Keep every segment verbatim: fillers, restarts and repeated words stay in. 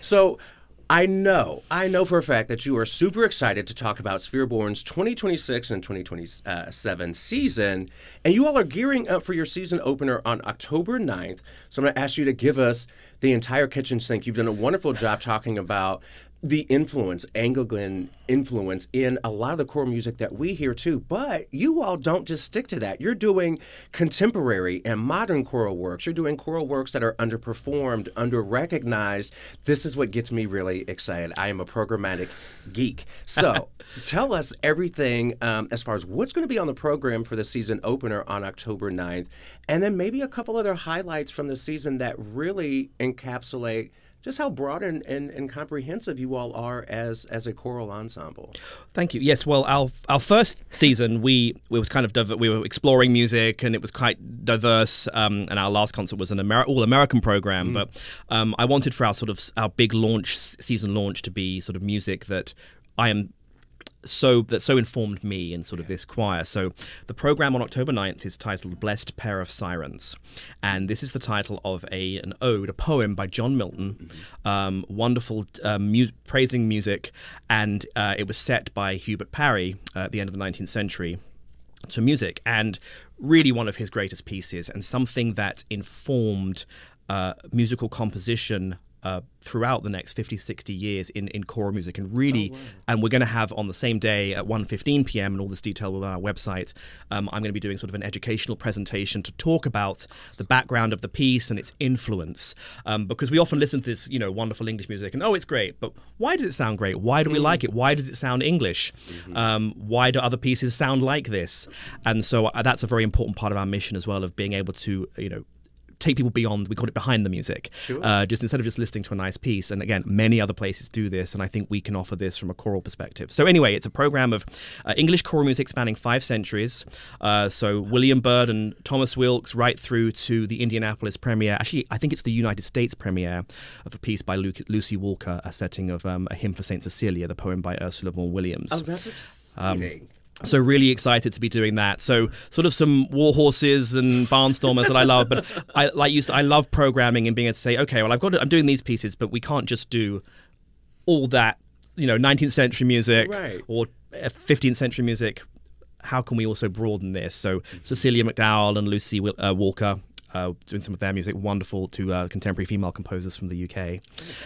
So I know, I know for a fact that you are super excited to talk about Sphereborn's twenty twenty-six and twenty twenty-seven season, and you all are gearing up for your season opener on October ninth. So I'm going to ask you to give us the entire kitchen sink. You've done a wonderful job talking about the influence, Anglican influence in a lot of the choral music that we hear too. But you all don't just stick to that. You're doing contemporary and modern choral works. You're doing choral works that are underperformed, under-recognized. This is what gets me really excited. I am a programmatic geek. So tell us everything um, as far as what's going to be on the program for the season opener on October ninth, and then maybe a couple other highlights from the season that really encapsulate just how broad and, and, and comprehensive you all are as as a choral ensemble. Thank you. Yes, well, our our first season, we we was kind of diver- we were exploring music, and it was quite diverse. Um, and our last concert was an Amer- all American program, mm. but um, I wanted for our sort of our big launch season launch to be sort of music that I am. So that so informed me in sort of this choir. So the program on October ninth is titled Blessed Pair of Sirens. And this is the title of a an ode, a poem by John Milton, mm-hmm. um, wonderful um, mu- praising music. And uh, it was set by Hubert Parry uh, at the end of the nineteenth century to music. And really one of his greatest pieces, and something that informed uh, musical composition Uh, throughout the next fifty, sixty years in, in choral music. And really, oh, wow. and we're going to have on the same day at one fifteen p.m., and all this detail will be on our website, um, I'm going to be doing sort of an educational presentation to talk about the background of the piece and its influence. Um, because we often listen to this, you know, wonderful English music and, oh, it's great, but why does it sound great? Why do we mm. like it? Why does it sound English? Mm-hmm. Um, why do other pieces sound like this? And so uh, that's a very important part of our mission as well, of being able to, you know, take people beyond, we call it behind the music, sure. uh, just instead of just listening to a nice piece. And again, many other places do this, and I think we can offer this from a choral perspective. So anyway, it's a program of uh, English choral music spanning five centuries. Uh, so William Byrd and Thomas Wilkes right through to the Indianapolis premiere. Actually, I think it's the United States premiere of a piece by Lu- Lucy Walker, a setting of um, A Hymn for Saint Cecilia, the poem by Ursula Vaughan Williams. Oh, that's exciting. Um, So really excited to be doing that. So sort of some war horses and barnstormers that I love, but I like you. I love programming and being able to say, okay, well, I've got to, I'm doing these pieces, but we can't just do all that, you know, nineteenth century music right. or fifteenth century music. How can we also broaden this? So mm-hmm. Cecilia McDowell and Lucy uh, Walker. Uh, doing some of their music, wonderful to uh, contemporary female composers from the U K.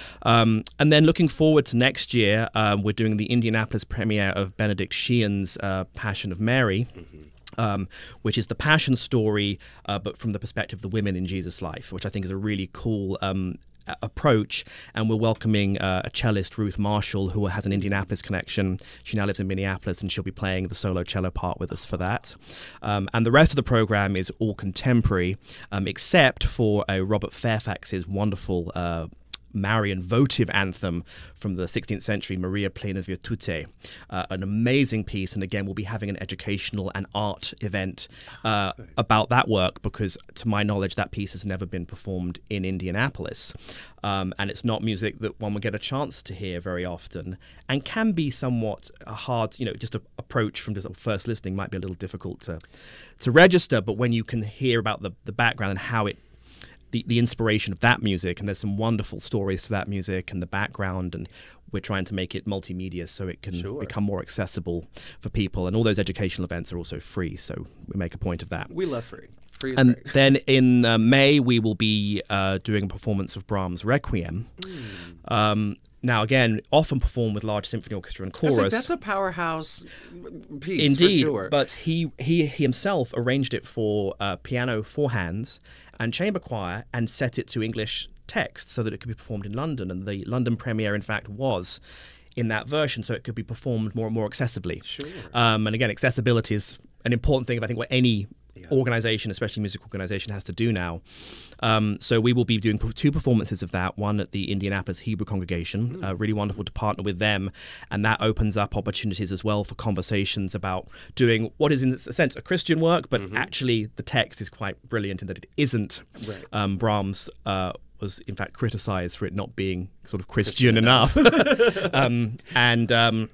Um, and then looking forward to next year, um, we're doing the Indianapolis premiere of Benedict Sheehan's uh, Passion of Mary, mm-hmm. um, which is the passion story, uh, but from the perspective of the women in Jesus' life, which I think is a really cool um, approach. And we're welcoming uh, a cellist, Ruth Marshall, who has an Indianapolis connection. She now lives in Minneapolis, and she'll be playing the solo cello part with us for that. Um, and the rest of the program is all contemporary, um, except for uh, Robert Fairfax's wonderful uh, Marian votive anthem from the sixteenth century, Maria Plena Virtute, uh, an amazing piece. And again, we'll be having an educational and art event uh, about that work, because to my knowledge, that piece has never been performed in Indianapolis. Um, and it's not music that one would get a chance to hear very often, and can be somewhat hard, you know, just a approach from just first listening might be a little difficult to to register. But when you can hear about the, the background and how it The, the inspiration of that music, and there's some wonderful stories to that music and the background, and we're trying to make it multimedia so it can sure. become more accessible for people. And all those educational events are also free, so we make a point of that. We love free. Free is and great. Then in uh, May, we will be uh, doing a performance of Brahms' Requiem. Mm. Um, Now, again, often performed with large symphony orchestra and chorus. Like, that's a powerhouse piece, Indeed, for sure. But he, he he himself arranged it for uh, piano, four hands, and chamber choir, and set it to English text so that it could be performed in London. And the London premiere, in fact, was in that version, so it could be performed more and more accessibly. Sure. Um, and again, accessibility is an important thing, I think, what any organization, especially music organization, has to do now. Um, so we will be doing two performances of that, one at the Indianapolis Hebrew Congregation. Mm. Uh, really wonderful to partner with them, and that opens up opportunities as well for conversations about doing what is in a sense a Christian work, but mm-hmm. actually the text is quite brilliant in that it isn't right. um, Brahms uh, was in fact criticized for it not being sort of Christian, Christian enough. enough. um, and um,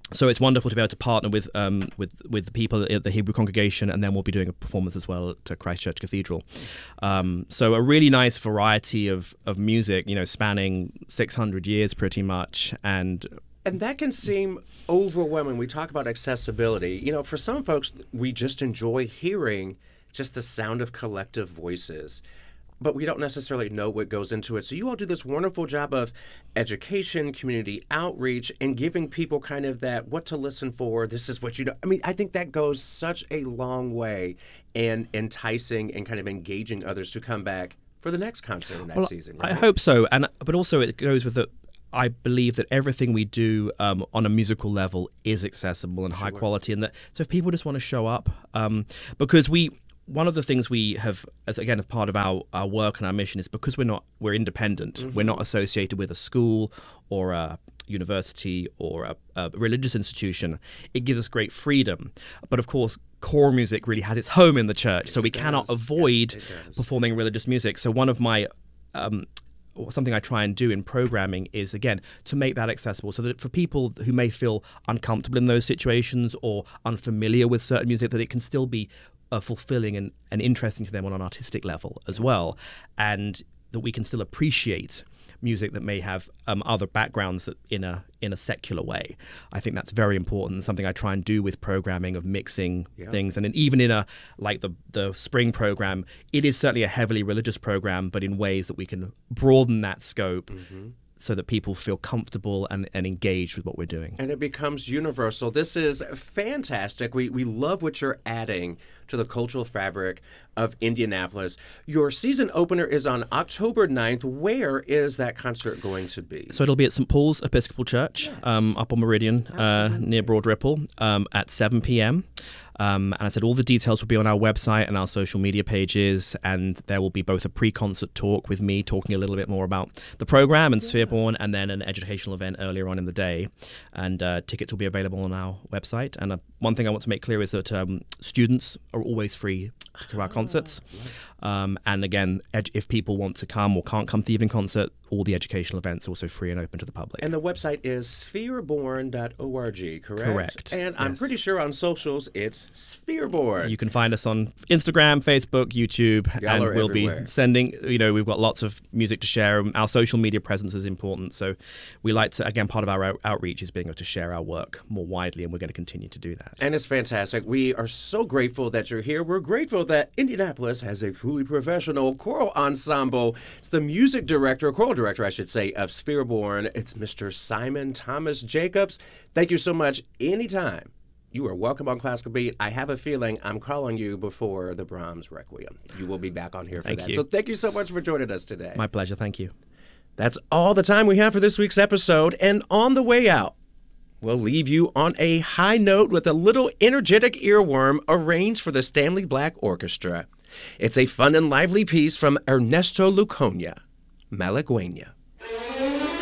So it's wonderful to be able to partner with um, with with the people at the Hebrew congregation, and then we'll be doing a performance as well at Christchurch Cathedral. Um, so a really nice variety of, of music, you know, spanning six hundred years pretty much, and And that can seem overwhelming. We talk about accessibility. You know, for some folks, we just enjoy hearing just the sound of collective voices, but we don't necessarily know what goes into it. So you all do this wonderful job of education, community outreach, and giving people kind of that what to listen for. This is what you know. I mean, I think that goes such a long way in enticing and kind of engaging others to come back for the next concert in that well, season. Right? Right? I hope so, and but also it goes with the. I believe that everything we do um, on a musical level is accessible and high Sure. quality, and that so if people just want to show up, um, because we. One of the things we have, as again, a part of our, our work and our mission is because we're not we're independent. Mm-hmm. We're not associated with a school or a university or a, a religious institution. It gives us great freedom, but of course, core music really has its home in the church, Yes, so we it cannot does. avoid Yes, it does. performing religious music. So one of my um, or something I try and do in programming is, again, to make that accessible so that for people who may feel uncomfortable in those situations or unfamiliar with certain music, that it can still be uh, fulfilling and, and interesting to them on an artistic level as well, and that we can still appreciate music that may have um, other backgrounds that in a in a secular way. I think that's very important, something I try and do with programming, of mixing Yeah. things. And then even in a like the the spring program, it is certainly a heavily religious program, but in ways that we can broaden that scope Mm-hmm. so that people feel comfortable and, and engaged with what we're doing. And it becomes universal. This is fantastic. We we love what you're adding to the cultural fabric of Indianapolis. Your season opener is on October ninth. Where is that concert going to be? So it'll be at Saint Paul's Episcopal Church, um, up on Meridian, uh, near Broad Ripple, um, at seven p.m. Um, and I said all the details will be on our website and our social media pages, and there will be both a pre-concert talk with me talking a little bit more about the program and Sphereborn, and then an educational event earlier on in the day. And uh, tickets will be available on our website. And uh, one thing I want to make clear is that um, students are always free to come to our concerts. Um, and again, ed- if people want to come or can't come to the evening concert, all the educational events are also free and open to the public. And the website is sphereborn dot org, correct? Correct, And I'm yes. pretty sure on socials it's Sphereborn. You can find us on Instagram, Facebook, YouTube, Y'all and are we'll everywhere. be sending, you know, we've got lots of music to share. Our social media presence is important. So we like to, again, part of our out- outreach is being able to share our work more widely, and we're going to continue to do that. And it's fantastic. We are so grateful that you're here. We're grateful that Indianapolis has a fully professional choral ensemble. It's the music director, choral director, I should say, of Sphereborn. It's Mister Simon Thomas Jacobs. Thank you so much. Anytime you are welcome on Classical Beat. I have a feeling I'm calling you before the Brahms Requiem. You will be back on here for Thank that. you. So thank you so much for joining us today. My pleasure. Thank you. That's all the time we have for this week's episode. And on the way out, we'll leave you on a high note with a little energetic earworm arranged for the Stanley Black Orchestra. It's a fun and lively piece from Ernesto Luconia, Malagueña.